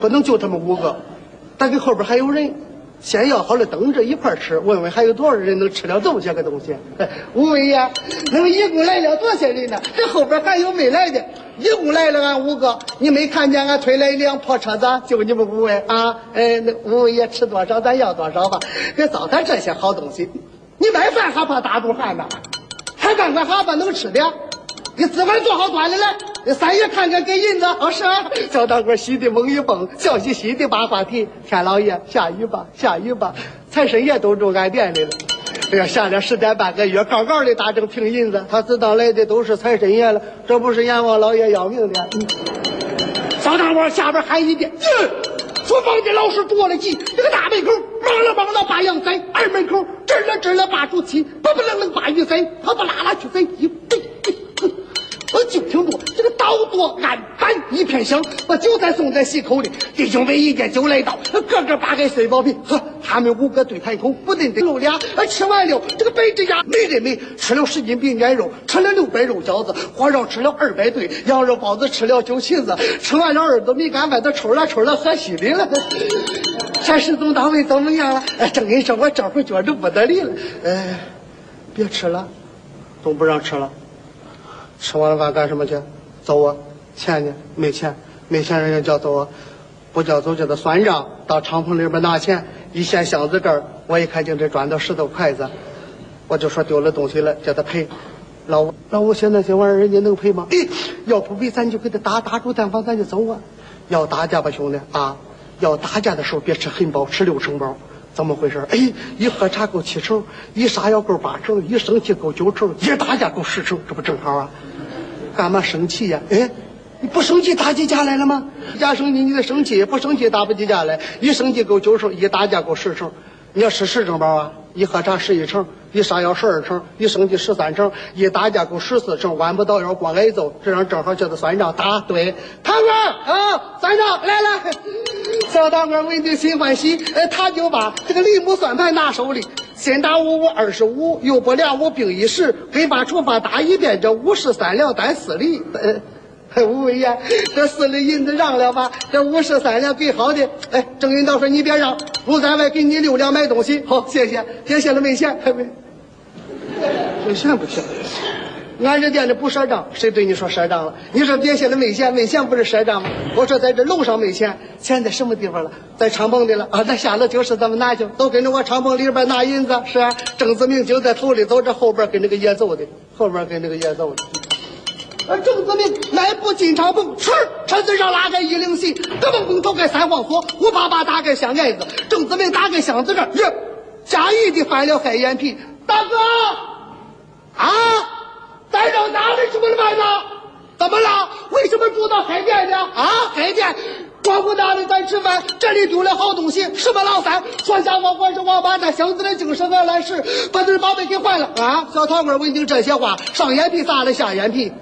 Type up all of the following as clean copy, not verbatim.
不能就他们5个，咱跟后边还有人。先要好了，等着一块吃，问问还有多少人能吃了这么些个东西。吴伟呀，你们一共来了多少人呢？这后边还有没来的，一共来了俺5个。你没看见俺推来一辆破车子，就你们5位啊？那吴伟也吃多少咱要多少吧。别糟蹋这些好东西，你买饭还怕大肚汉呢？还干块哈巴能吃的？你自个做好端的来，你3爷看看给银子。是啊，小大伙洗的猛一蹦，笑嘻嘻的把话题。天老爷，下雨吧，下雨吧，财神爷都住俺店里了。哎呀，下了10天半个月，高高的打正平银子，他知道来的都是财神爷了，这不是阎王老爷要命的。小大伙下边喊一遍，厨房的老师着了急，这个大门口忙了把羊宰，二门口吱了把猪蹄，不愣把鱼宰，啪啪啦啦去宰鸡。我就听着这个刀剁案板一片响，把酒菜送在席口里，弟兄们一见酒来到，个个扒开水包皮，呵，他们5个对谈口，不得搂俩，吃完了这个白纸鸭没人没，吃了10斤饼卷肉，吃了600肉饺子，火烧吃了200对，羊肉包子吃了9旗子，吃完了耳朵米干饭都抽了喝稀里了。这市总单位怎么样了？郑人说我这会觉着不得了了，别吃了，都不让吃了。吃完了饭干什么去？走啊！钱呢？没钱，没钱人家叫走啊！不叫走叫他算账，到敞篷里边拿钱，一掀箱子盖儿，我一看就这砖头石头筷子，我就说丢了东西了，叫他赔。老吴现在这玩意儿人家能赔吗？要不赔咱就给他打住单方咱就走啊！要打架吧兄弟啊！要打架的时候别吃很饱，吃6成饱。怎么回事？一喝茶够7成，一杀药够8成，一生气够9成，一打架够10成，这不正好啊？干嘛生气呀？你不生气打起架来了吗？架生气你得生气，不生气打不起架来。一生气够9成，一打架够10成。你要吃10成饱啊？一喝茶11成，一杀药12成，一生气13成，一打架够14成，弯不到腰光挨揍，这样正好叫他算账。打对，堂哥啊，算账来了。小堂哥闻听心欢喜，他就把这个梨木算盘拿手里，先打5 25，又拨2 5并1 10，给把除法打一遍，这53两单4厘。吴伟呀，这4厘银子让了吧？这53两给好的。郑云道说你别让，我在外给你6两买东西。好，谢谢。别谢了没钱，没钱不行。俺这店里不赊账，谁对你说赊账了？你说别谢了没钱，没钱不是赊账吗？我说在这楼上没钱，钱在什么地方了？在敞篷里了啊！那下了就是咱们拿去，都跟着我敞篷里边拿银子。是啊，郑子明就在头里走，这后边跟那个野走的，后边跟那个野走的。郑子明迈步进敞篷，车子上拉开104，咯嘣嘣投开3黄锁，588打开箱盖子，郑子明打开箱子盖，假意的翻了开眼皮，大哥啊！咱让哪里什么办呢？怎么了？为什么住到海淀呢？海淀光顾哪里咱吃饭？这里丢了好东西，什么老三？说瞎话我是王八蛋，箱子里精神和烂石，把这宝贝给换了啊！小堂哥闻听这些话，上眼皮撒了下眼皮，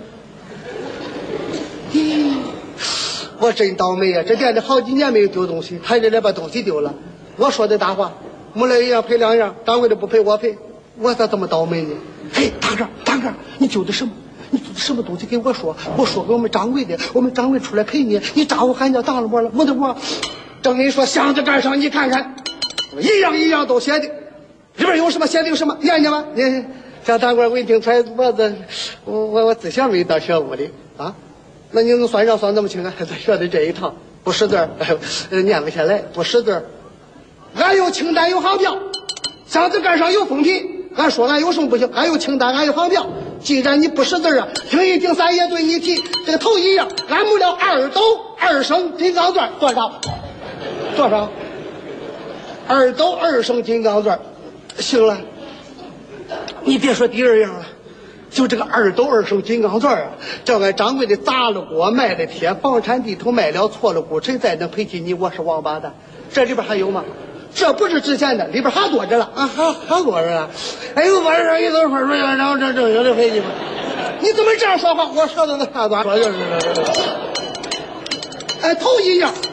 我真倒霉呀！这店里好几年没有丢东西，他这来把东西丢了。我说的大话，没来一样赔2样，掌柜的不赔我赔，我咋这么倒霉呢？堂哥，你丢的什么？你丢的什么东西？给我说，我说给我们掌柜的，我们掌柜出来赔你。你咋呼喊叫当了我了？没得我。郑人说箱子盖上你看看，一样都写的，里边有什么写的有什么，念念吧。小堂哥闻听揣脖子，我自小没到学屋里啊。那你能算账算那么清啊？学的这一套不识字念不下来，不识字。俺有清单有航票，箱子盖上有封皮。俺说俺有什么不行？俺有清单，俺有航票。既然你不识字啊，听一听三爷对你提这个头一样，俺木了2斗2升金刚钻，多少？2斗2升金刚钻，行了，你别说第2样了，就这个2斗2升金刚钻啊，叫俺掌柜的砸了锅卖了铁，房产地头卖了错了股，谁再能赔起你？我是王八蛋。这里边还有吗？这不是值钱的，里边还多着了啊，还多着了。晚上一顿饭说然后这正经的赔你们，你怎么这样说话？我说的那大段说就是头一样。